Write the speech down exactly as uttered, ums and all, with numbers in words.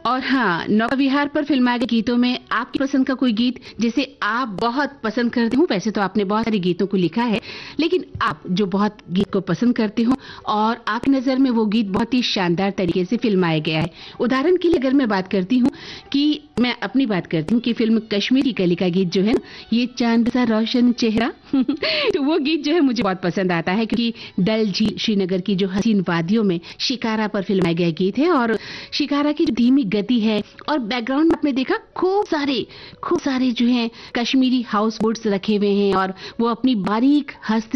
और हाँ, नौका विहार पर फिल्माए गए गीतों में आपकी पसंद का कोई गीत जिसे आप बहुत पसंद करते हो। वैसे तो आपने बहुत सारे गीतों को लिखा है, लेकिन आप जो बहुत गीत को पसंद करते हो और आपकी नजर में वो गीत बहुत ही शानदार तरीके से फिल्माया गया है। उदाहरण के लिए अगर मैं बात करती हूँ कि मैं अपनी बात करती हूँ कि फिल्म कश्मीरी कली का गीत जो है ना, ये चांद सा रोशन चेहरा तो वो गीत जो है मुझे बहुत पसंद आता है, क्योंकि डल झील श्रीनगर की जो हसीन वादियों में शिकारा पर फिल्माया गया गीत है। और शिकारा की जो धीमी गति है और बैकग्राउंड में आपने देखा खूब सारे खूब सारे जो हैं कश्मीरी हाउस बोट्स रखे हुए हैं और वो अपनी बारीक हस्त